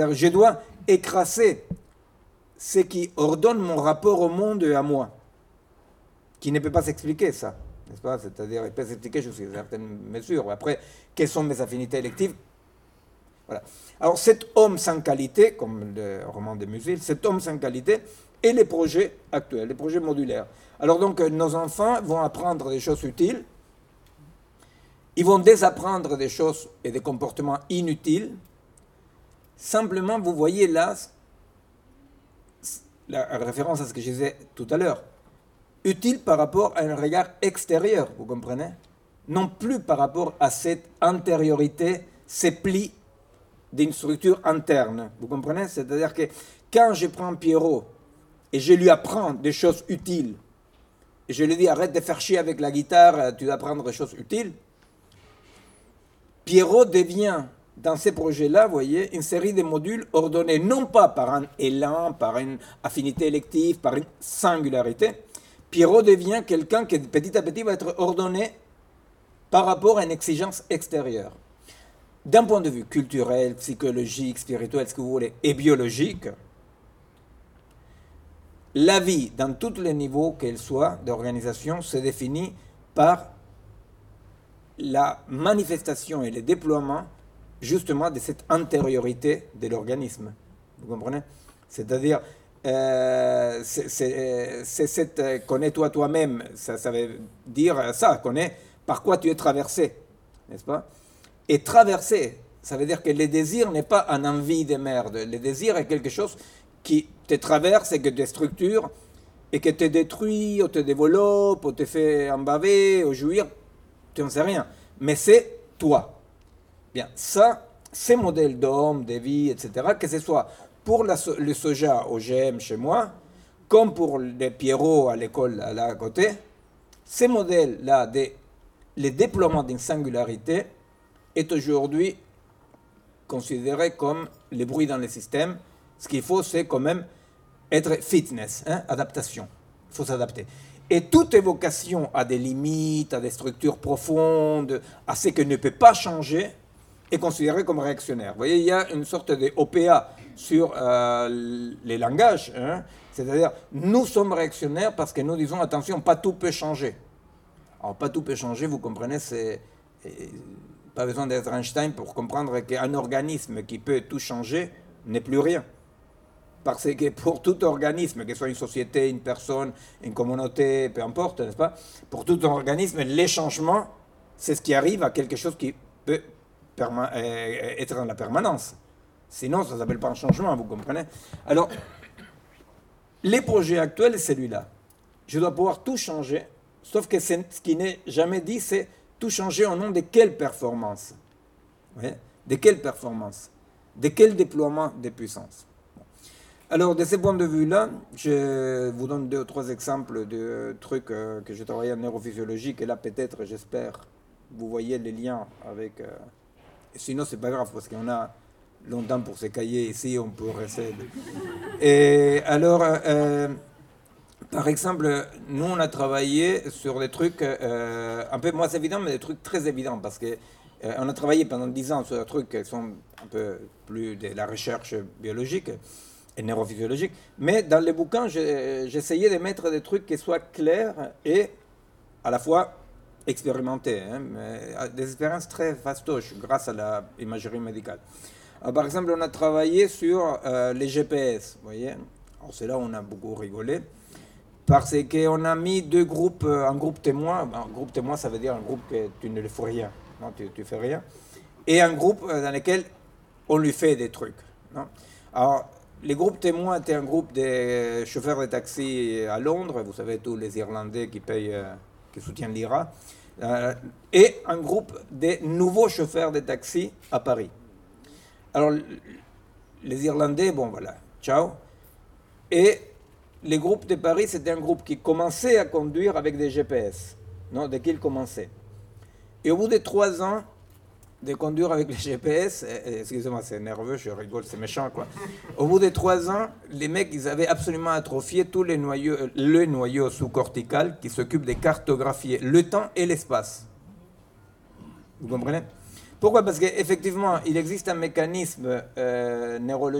Je dois écraser ce qui ordonne mon rapport au monde et à moi, qui ne peut pas s'expliquer, ça, n'est-ce pas? C'est-à-dire, il peut s'expliquer jusqu'à une certaine mesure. Après, quelles sont mes affinités électives? Voilà. Alors, cet homme sans qualité, comme le roman de Musil, cet homme sans qualité, et les projets actuels, les projets modulaires. Alors donc, nos enfants vont apprendre des choses utiles, ils vont désapprendre des choses et des comportements inutiles. Simplement, vous voyez là, la référence à ce que je disais tout à l'heure, utile par rapport à un regard extérieur, vous comprenez? Non plus par rapport à cette antériorité, ces plis d'une structure interne, vous comprenez? C'est-à-dire que quand je prends Pierrot et je lui apprends des choses utiles, et je lui dis arrête de faire chier avec la guitare, tu dois apprendre des choses utiles, Pierrot devient, dans ces projets-là, vous voyez, une série de modules ordonnés non pas par un élan, par une affinité élective, par une singularité. Pierrot devient quelqu'un qui petit à petit va être ordonné par rapport à une exigence extérieure. D'un point de vue culturel, psychologique, spirituel, ce que vous voulez, et biologique, la vie, dans tous les niveaux qu'elle soit d'organisation, se définit par la manifestation et le déploiement justement de cette antériorité de l'organisme. Vous comprenez? C'est-à-dire, c'est cette connais-toi toi-même, ça veut dire ça, connais par quoi tu es traversé, n'est-ce pas? Et traverser, ça veut dire que le désir n'est pas une envie de merde. Le désir est quelque chose qui te traverse et que te structure et que te détruit, ou te développe, ou te fait embaver, ou jouir, tu n'en sais rien. Mais c'est toi. Bien, ça, ces modèles d'hommes, de vie, etc., que ce soit pour le soja au GM chez moi, comme pour les Pierrot à l'école là à côté, ces modèles-là, le déploiement d'une singularité, est aujourd'hui considéré comme les bruits dans le système. Ce qu'il faut, c'est quand même être fitness, hein, adaptation. Il faut s'adapter. Et toute évocation à des limites, à des structures profondes, à ce qui ne peut pas changer, est considérée comme réactionnaire. Vous voyez, il y a une sorte de OPA sur les langages, hein, c'est-à-dire nous sommes réactionnaires parce que nous disons attention, pas tout peut changer. Alors pas tout peut changer, vous comprenez, c'est pas besoin d'être Einstein pour comprendre qu'un organisme qui peut tout changer n'est plus rien. Parce que pour tout organisme, que ce soit une société, une personne, une communauté, peu importe, n'est-ce pas? Pour tout organisme, les changements, c'est ce qui arrive à quelque chose qui peut être dans la permanence. Sinon, ça ne s'appelle pas un changement, vous comprenez? Alors, les projets actuels, c'est celui-là. Je dois pouvoir tout changer, sauf que ce qui n'est jamais dit, c'est tout changer au nom de quelle performance? Vous voyez? De quelle performance? De quel déploiement de puissance? Alors, de ce point de vue-là, je vous donne 2 ou 3 exemples de trucs que j'ai travaillé en neurophysiologie, et là, peut-être, j'espère, vous voyez les liens avec... sinon, c'est pas grave, parce qu'on a longtemps pour se cahier ici, on peut rester... Et alors, par exemple, nous, on a travaillé sur des trucs un peu moins évidents, mais des trucs très évidents, parce que on a travaillé pendant 10 ans sur des trucs qui sont un peu plus de la recherche biologique et neurophysiologique. Mais dans les bouquins, j'essayais de mettre des trucs qui soient clairs et à la fois expérimentés, hein, mais des expériences très fastoches grâce à l'imagerie médicale. Alors, par exemple, on a travaillé sur les GPS, vous voyez. Alors, c'est là où on a beaucoup rigolé, parce qu'on a mis 2 groupes, un groupe témoin. Un groupe témoin, ça veut dire un groupe que tu ne le fais rien, non, tu fais rien, et un groupe dans lequel on lui fait des trucs, non. Alors, les groupes témoins étaient un groupe de chauffeurs de taxi à Londres, vous savez, tous les Irlandais qui payent, qui soutiennent l'IRA, et un groupe de nouveaux chauffeurs de taxi à Paris. Alors, les Irlandais, bon voilà, ciao. Et les groupes de Paris, c'était un groupe qui commençait à conduire avec des GPS, non, dès qu'il commençait. Et au bout de 3 ans de conduire avec les GPS, excusez-moi, c'est nerveux, je rigole, c'est méchant, quoi. Au bout de 3 ans, les mecs, ils avaient absolument atrophié tous les noyaux, le noyau sous-cortical qui s'occupe de cartographier le temps et l'espace. Vous comprenez? Pourquoi? Parce qu'effectivement, il existe un mécanisme neurologique